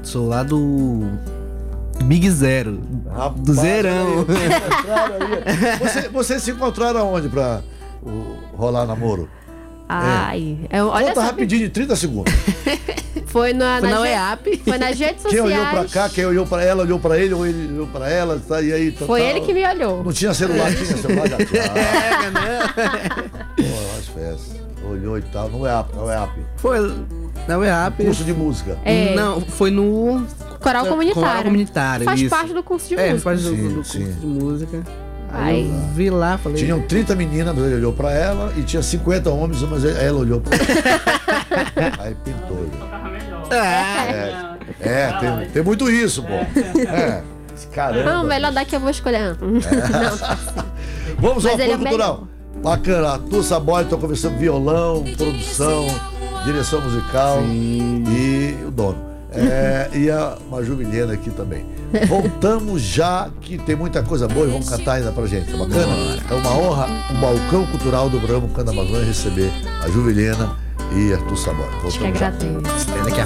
Sou lá do Big Zero. Rapaz, do Zerão. Vocês se encontraram aonde pra rolar namoro? Ai, olha Conta só. rapidinho, de 30 segundos. Foi na UEAP. Foi nas redes Quem sociais. olhou pra cá, quem olhou pra ela, olhou pra ele, ou ele olhou pra ela, tá, e aí... Foi ele que me olhou. Não tinha celular, tinha celular já tinha. Né? Pô, as festas. Olhou e tal, não é app. Foi na UEAP. Curso de música. Não, foi no Coral comunitário. Coral comunitário. Faz isso. parte do curso de Faz música. parte do Sim, curso sim. de música. Ai. Aí eu vi lá, falei... Tinham 30 meninas, ele olhou pra ela, e tinha 50 homens, mas ela olhou pra ele. Aí pintou. Tem muito isso, pô. Caramba. Não, melhor daqui eu vou escolher. Não. Vamos ao Mas ele é apoio cultural. Bacana, Arthur Saboia, tô conversando violão, produção, direção musical e o dono. E a Maju Milena aqui também. Voltamos já, que tem muita coisa boa e vamos cantar ainda pra gente, tá bacana? É uma honra, o balcão cultural do programa Canto da Amazônia receber a Maju Milena e Arthur Saboia. Acho que agradeço. Daqui a